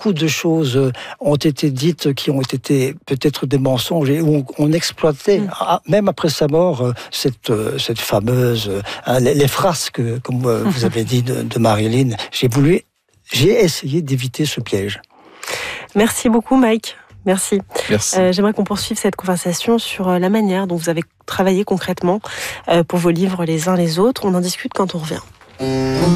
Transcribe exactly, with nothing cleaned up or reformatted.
beaucoup de choses ont été dites qui ont été peut-être des mensonges et où on, on exploitait, mmh. même après sa mort, cette, cette fameuse, hein, les, les frasques, comme vous avez dit, de, de Marilyn. J'ai voulu, j'ai essayé d'éviter ce piège. Merci beaucoup, Mike. Merci. Merci. Euh, j'aimerais qu'on poursuive cette conversation sur la manière dont vous avez travaillé concrètement pour vos livres les uns les autres. On en discute quand on revient.